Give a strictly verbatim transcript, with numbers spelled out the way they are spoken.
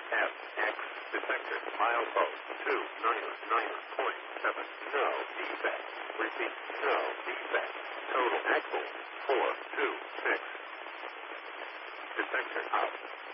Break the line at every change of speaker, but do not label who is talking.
F X detected milepost two nine nine point seven. No defect. Repeat. No defect. Total axle four two six. Detector out.